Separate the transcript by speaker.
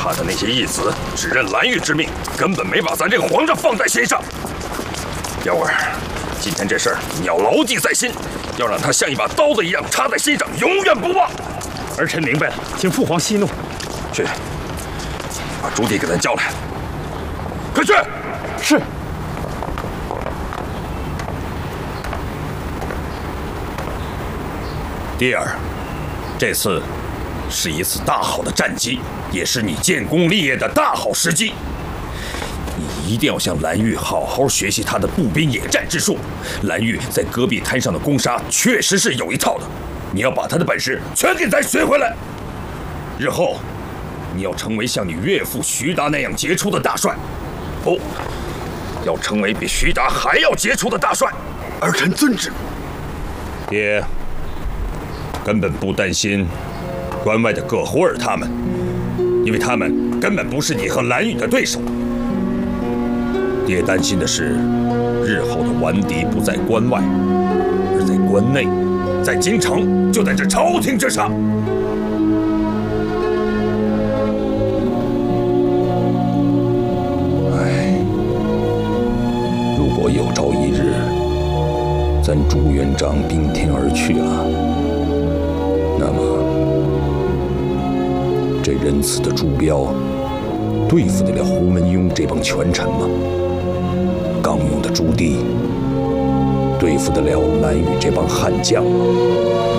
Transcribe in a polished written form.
Speaker 1: 他的那些义子只认蓝玉之命，根本没把咱这个皇上放在心上。幺儿，今天这事儿你要牢记在心，要让他像一把刀子一样插在心上，永远不忘。
Speaker 2: 儿臣明白了，请父皇息怒。
Speaker 1: 去，把朱棣给咱叫来。快去！
Speaker 2: 是。
Speaker 3: 弟儿，这次是一次大好的战机，也是你建功立业的大好时机。你一定要向蓝玉好好学习他的步兵野战之术。蓝玉在戈壁滩上的攻杀确实是有一套的，你要把他的本事全给咱学回来。日后，你要成为像你岳父徐达那样杰出的大帅，不，要成为比徐达还要杰出的大帅。
Speaker 1: 儿臣遵旨。
Speaker 3: 爹。根本不担心关外的葛胡尔他们，因为他们根本不是你和蓝宇的对手。爹担心的是，日后的顽敌不在关外，而在关内，在京城，就在这朝廷之上。唉，如果有朝一日，咱朱元璋兵天而去了。那么，这仁慈的朱标对付得了胡文庸这帮权臣吗？刚勇的朱棣对付得了蓝宇这帮悍将吗？